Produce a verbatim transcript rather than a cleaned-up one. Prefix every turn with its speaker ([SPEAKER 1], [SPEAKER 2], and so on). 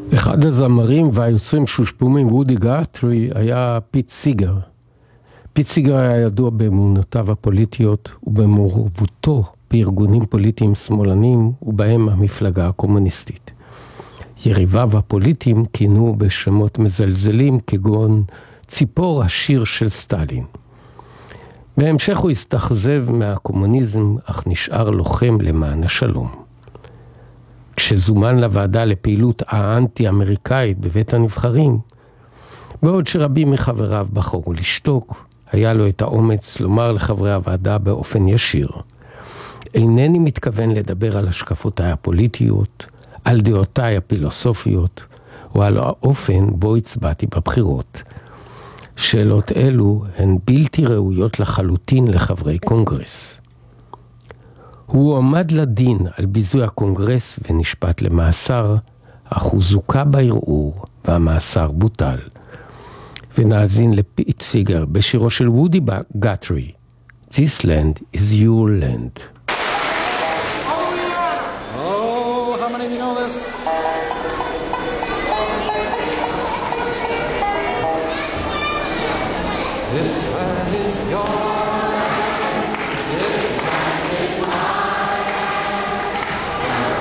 [SPEAKER 1] אחד הזמרים והיוצרים שהושפעו מוודי גאטרי היה פיט סיגר. פיט סיגר היה ידוע באמונותיו הפוליטיות ובמעורבותו בארגונים פוליטיים שמאלנים ובהם המפלגה הקומוניסטית. יריביו הפוליטיים כינו בשמות מזלזלים כגון ציפור השיר של סטלין. בהמשך הוא הסתחזב מהקומוניזם אך נשאר לוחם למען השלום. כשזומן לוועדה לפעילות האנטי-אמריקאית בבית הנבחרים, בעוד שרבים מחבריו בחרו לשתוק, היה לו את האומץ לומר לחברי הוועדה באופן ישיר: אינני מתכוון לדבר על השקפותיי הפוליטיות, על דעותיי הפילוסופיות, או על האופן בו הצבעתי בבחירות. שאלות אלו הן בלתי ראויות לחלוטין לחברי קונגרס. הוא עמד לדין על ביזוי הקונגרס ונשפט למאסר, אך הוא זוכה בערעור והמאסר בוטל. ונאזין לפיט סיגר בשירו של וודי גאטרי, This land is your land.
[SPEAKER 2] Oh, how many of you know this? This land is your